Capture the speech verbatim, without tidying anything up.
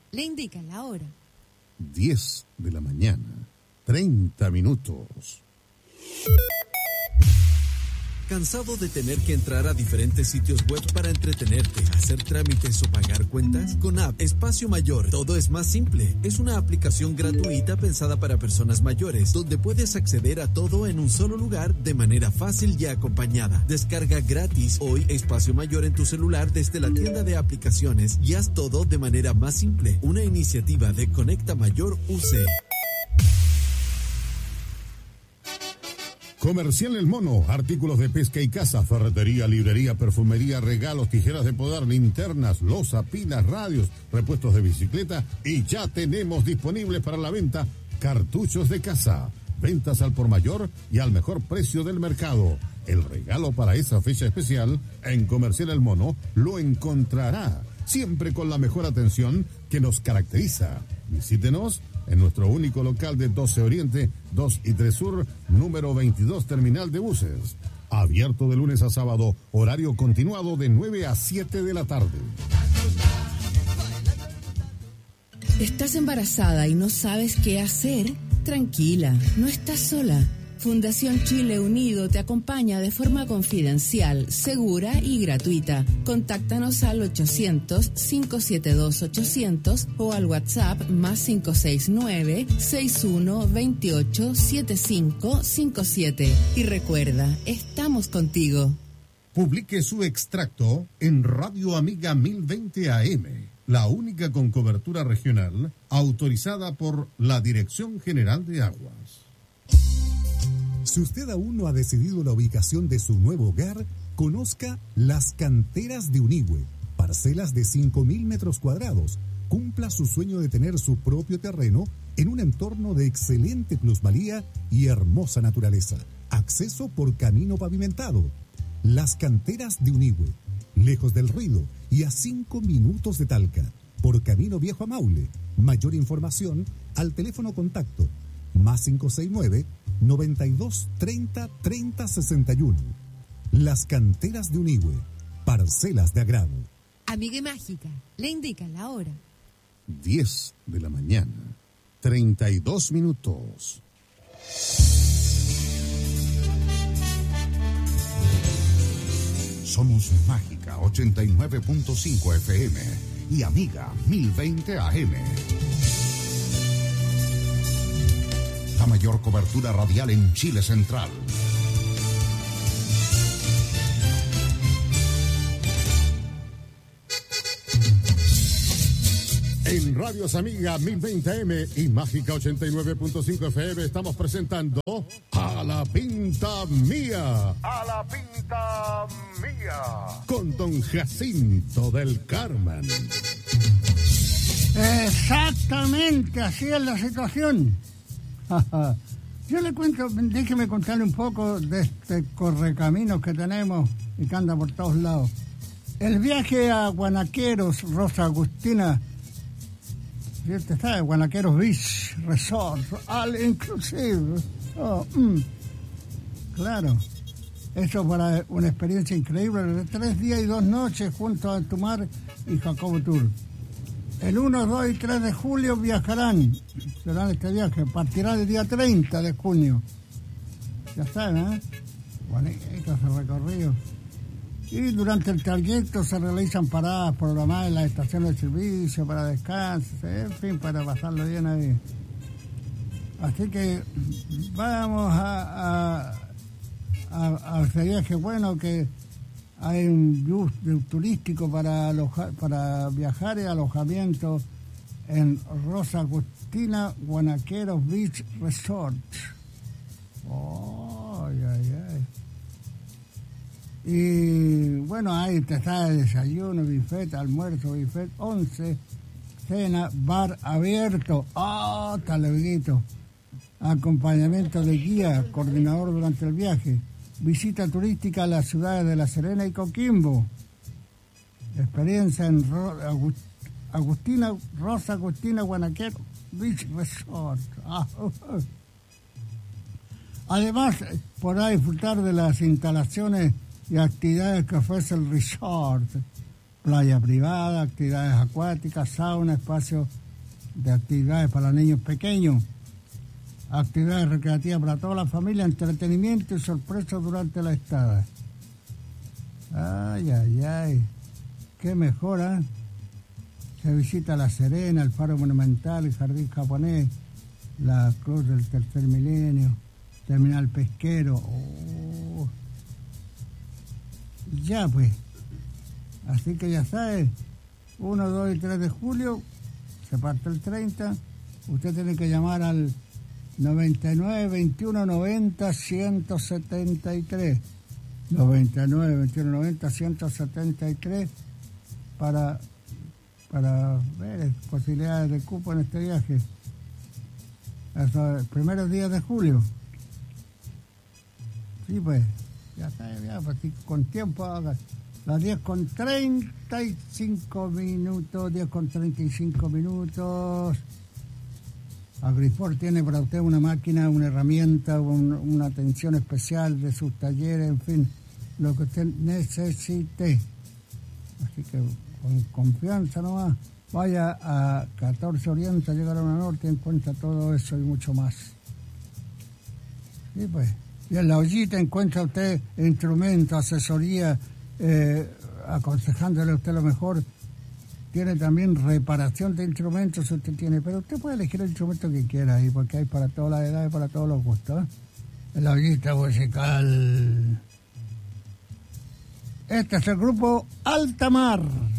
le indica la hora. diez de la mañana, treinta minutos. ¿Cansado de tener que entrar a diferentes sitios web para entretenerte, hacer trámites o pagar cuentas? Con App Espacio Mayor todo es más simple. Es una aplicación gratuita pensada para personas mayores, donde puedes acceder a todo en un solo lugar de manera fácil y acompañada. Descarga gratis hoy Espacio Mayor en tu celular desde la tienda de aplicaciones y haz todo de manera más simple. Una iniciativa de Conecta Mayor U C. Comercial El Mono, artículos de pesca y caza, ferretería, librería, perfumería, regalos, tijeras de podar, linternas, loza, pilas, radios, repuestos de bicicleta y ya tenemos disponibles para la venta cartuchos de caza. Ventas al por mayor y al mejor precio del mercado. El regalo para esa fecha especial en Comercial El Mono lo encontrará, siempre con la mejor atención que nos caracteriza. Visítenos en nuestro único local de doce Oriente, dos y tres Sur, número veintidós, Terminal de Buses. Abierto de lunes a sábado, horario continuado de nueve a siete de la tarde. ¿Estás embarazada y no sabes qué hacer? Tranquila, no estás sola. Fundación Chile Unido te acompaña de forma confidencial, segura y gratuita. Contáctanos al ochocientos, cinco siete dos, ochocientos o al WhatsApp más cinco seis nueve, seis uno dos ocho, siete cinco cinco siete. Y recuerda, estamos contigo. Publique su extracto en Radio Amiga mil veinte A M, la única con cobertura regional autorizada por la Dirección General de Aguas. Si usted aún no ha decidido la ubicación de su nuevo hogar, conozca Las Canteras de Unigüe, parcelas de cinco mil metros cuadrados. Cumpla su sueño de tener su propio terreno en un entorno de excelente plusvalía y hermosa naturaleza. Acceso por camino pavimentado. Las Canteras de Unigüe, lejos del ruido y a cinco minutos de Talca, por camino viejo a Maule. Mayor información al teléfono contacto más cinco seis nueve, noventa y dos, treinta, treinta, sesenta y uno. Las Canteras de Unigüe, parcelas de agrado. Amiga y Mágica, le indica la hora. diez de la mañana, treinta y dos minutos. Somos Mágica ochenta y nueve punto cinco F M y Amiga mil veinte A M. La mayor cobertura radial en Chile Central. En Radios Amiga mil veinte A M y Mágica ochenta y nueve punto cinco F M estamos presentando A la Pinta Mía. A la Pinta Mía. Con don Jacinto del Carmen. Exactamente, así es la situación. Yo le cuento, déjeme contarle un poco de este correcaminos que tenemos y que anda por todos lados. El viaje a Guanaqueros, Rosa Agustina, ¿sí? Está Guanaqueros Beach Resort, all inclusive. Oh, mm, claro, eso para una experiencia increíble de tres días y dos noches junto a Altumar y Jacobo Tour. El uno, dos y tres de julio viajarán, serán este viaje, partirá el día treinta de junio. Ya saben, ¿eh? Bonito ese recorrido. Y durante el trayecto se realizan paradas programadas en las estaciones de servicio para descanso, en fin, para pasarlo bien ahí. Así que vamos a, a, a, a ese viaje bueno que... Hay un bus turístico para aloja, para viajar y alojamiento en Rosa Agustina, Guanaqueros Beach Resort. Oh, ay, ay, ay. Y bueno, ahí te está el desayuno, buffet, almuerzo, buffet, once, cena, bar abierto. Oh, talerguito. Acompañamiento de guía, coordinador durante el viaje. Visita turística a las ciudades de La Serena y Coquimbo. Experiencia en Ro- Agustina, Rosa Agustina, Guanaquero Beach Resort. Ah, uh, uh. Además, podrá disfrutar de las instalaciones y actividades que ofrece el resort. playa privada, actividades acuáticas, sauna, espacios de actividades para niños pequeños, actividades recreativas para toda la familia, entretenimiento y sorpresas durante la estada. Ay, ay, ay, qué mejora. Se visita La Serena, el Faro Monumental, el Jardín Japonés, la Cruz del Tercer Milenio, Terminal Pesquero. Oh. Ya pues, así que ya sabes, uno, dos y tres de julio, se parte el treinta, usted tiene que llamar al noventa y nueve, veintiuno, noventa, ciento setenta y tres, noventa y nueve, veintiuno, noventa, ciento setenta y tres para, para ver posibilidades de cupo en este viaje. Hasta los primeros días de julio. Sí, pues, ya está, ya, pues, con tiempo, haga las diez con treinta y cinco minutos, diez con treinta y cinco minutos. Agrifor tiene para usted una máquina, una herramienta, un, una atención especial de sus talleres, en fin, lo que usted necesite. Así que con confianza nomás, vaya a catorce Oriente, llegar a una Norte, encuentra todo eso y mucho más. Sí, pues. Y en la ollita encuentra usted instrumentos, asesoría, eh, aconsejándole a usted lo mejor. Tiene también reparación de instrumentos si usted tiene, pero usted puede elegir el instrumento que quiera ahí, porque hay para todas las edades, para todos los gustos. ¿eh? En la ollita musical. Este es el grupo Altamar.